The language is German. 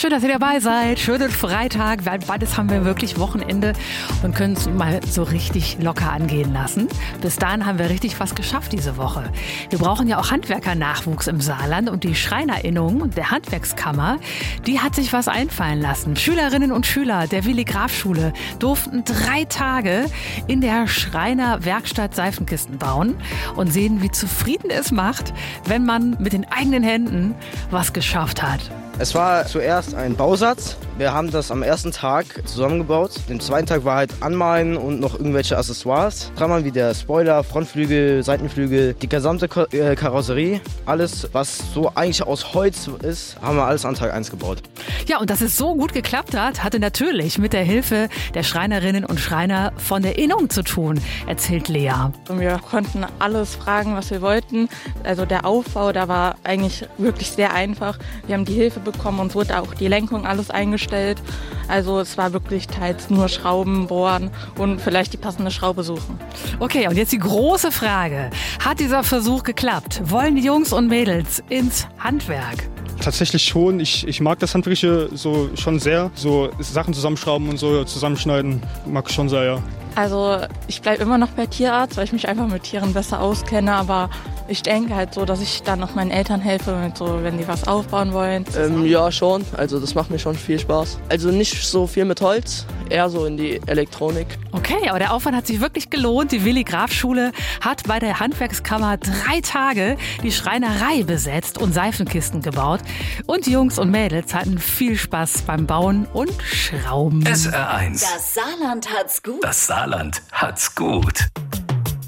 schön, dass ihr dabei seid. Schönen Freitag, weil beides haben wir wirklich Wochenende und können es mal so richtig locker angehen lassen. Bis dahin haben wir richtig was geschafft diese Woche. Wir brauchen ja auch Handwerkernachwuchs im Saarland und die Schreinerinnung der Handwerkskammer, die hat sich was einfallen lassen. Schülerinnen und Schüler der Willi-Graf-Schule durften 3 Tage in der Schreinerwerkstatt Seifenkisten bauen und sehen, wie zufrieden es macht, wenn man mit den eigenen Händen was geschafft hat. Es war zuerst ein Bausatz. Wir haben das am ersten Tag zusammengebaut. Den zweiten Tag war halt Anmalen und noch irgendwelche Accessoires. Dran wie der Spoiler, Frontflügel, Seitenflügel, die gesamte Karosserie. Alles, was so eigentlich aus Holz ist, haben wir alles an Tag 1 gebaut. Ja, und dass es so gut geklappt hat, hatte natürlich mit der Hilfe der Schreinerinnen und Schreiner von der Innung zu tun, erzählt Lea. Und wir konnten alles fragen, was wir wollten. Also der Aufbau, da war eigentlich wirklich sehr einfach. Wir haben die Hilfe bekommen, uns wurde auch die Lenkung alles eingestellt. Also es war wirklich teils nur Schrauben, bohren und vielleicht die passende Schraube suchen. Okay, und jetzt die große Frage. Hat dieser Versuch geklappt? Wollen die Jungs und Mädels ins Handwerk? Tatsächlich schon. Ich mag das Handwerkliche so schon sehr. So Sachen zusammenschrauben und so zusammenschneiden mag ich schon sehr, ja. Also ich bleibe immer noch bei Tierarzt, weil ich mich einfach mit Tieren besser auskenne, aber ich denke halt so, dass ich dann noch meinen Eltern helfe, mit so, wenn die was aufbauen wollen. Ja, schon. Also das macht mir schon viel Spaß. Also nicht so viel mit Holz, eher so in die Elektronik. Okay, aber der Aufwand hat sich wirklich gelohnt. Die Willi-Graf-Schule hat bei der Handwerkskammer 3 Tage die Schreinerei besetzt und Seifenkisten gebaut. Und die Jungs und Mädels hatten viel Spaß beim Bauen und Schrauben. SR1. Das Saarland hat's gut. Das Saarland hat's gut.